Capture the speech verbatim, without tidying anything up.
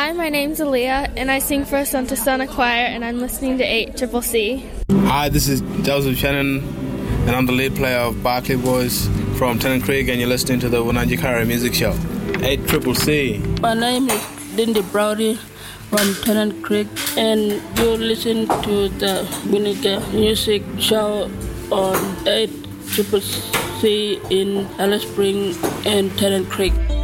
Hi, my name's Aaliyah, and I sing for Santa Sana Choir, and I'm listening to eight C C C. Hi, this is Joseph Shannon, and I'm the lead player of Barclay Boys from Tennant Creek, and you're listening to the Wananji Kara Music Show. eight C C C. My name is Lindy Browdy from Tennant Creek, and you listen to the Winnega Music Show on eight C C C in Alice Springs and Tennant Creek.